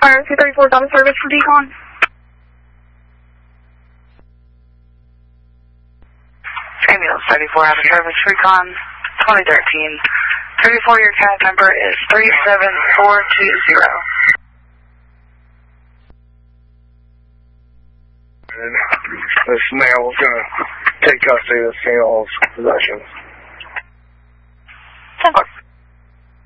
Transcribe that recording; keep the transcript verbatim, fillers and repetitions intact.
Fire two thirty-four, data service for decon. Ambulance thirty-four, out of service, recon twenty thirteen. thirty-four, your C A D number is three seven four two zero. This male's going to take custody of this female's possessions. ten four.